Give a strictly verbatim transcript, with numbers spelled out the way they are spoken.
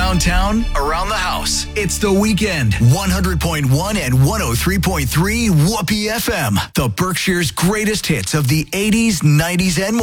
Around town, around the house. It's The Weekend. one hundred point one and one oh three point three Whoopee F M. The Berkshire's greatest hits of the eighties, nineties, and more.